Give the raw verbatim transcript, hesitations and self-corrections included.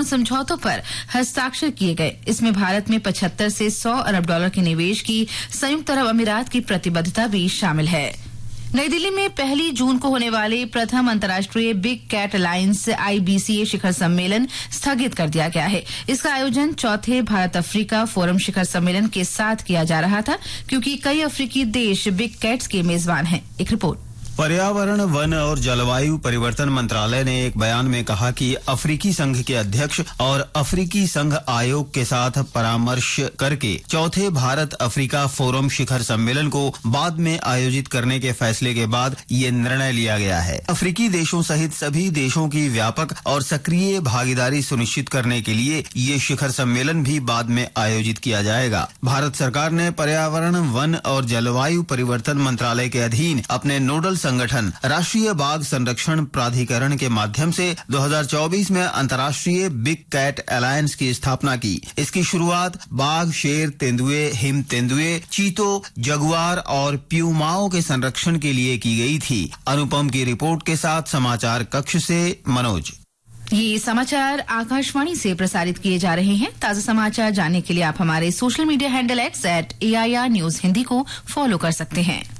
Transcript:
समझौतों पर हस्ताक्षर किए गए। इसमें भारत में पचहत्तर से सौ अरब डॉलर के निवेश की संयुक्त अरब अमीरात की प्रतिबद्धता भी शामिल है। नई दिल्ली में पहली जून को होने वाले प्रथम अंतर्राष्ट्रीय बिग कैट अलायंस आई बी सी ए शिखर सम्मेलन स्थगित कर दिया गया है। इसका आयोजन चौथे भारत अफ्रीका फोरम शिखर सम्मेलन के साथ किया जा रहा था, क्योंकि कई अफ्रीकी देश बिग कैट्स के मेजबान हैं। एक रिपोर्ट। पर्यावरण, वन और जलवायु परिवर्तन मंत्रालय ने एक बयान में कहा कि अफ्रीकी संघ के अध्यक्ष और अफ्रीकी संघ आयोग के साथ परामर्श करके चौथे भारत अफ्रीका फोरम शिखर सम्मेलन को बाद में आयोजित करने के फैसले के बाद ये निर्णय लिया गया है। अफ्रीकी देशों सहित सभी देशों की व्यापक और सक्रिय भागीदारी सुनिश्चित करने के लिए ये शिखर सम्मेलन भी बाद में आयोजित किया जाएगा। भारत सरकार ने पर्यावरण, वन और जलवायु परिवर्तन मंत्रालय के अधीन अपने नोडल संगठन राष्ट्रीय बाघ संरक्षण प्राधिकरण के माध्यम से दो हज़ार चौबीस में अंतर्राष्ट्रीय बिग कैट अलायंस की स्थापना की। इसकी शुरुआत बाघ, शेर, तेंदुए, हिम तेंदुए, चीतो, जगुआर और प्यूमाओं के संरक्षण के लिए की गई थी। अनुपम की रिपोर्ट के साथ समाचार कक्ष से मनोज। ये समाचार आकाशवाणी से प्रसारित किए जा रहे हैं। ताजा समाचार जानने के लिए आप हमारे social media handle x eight A I R news Hindi को फॉलो कर सकते हैं।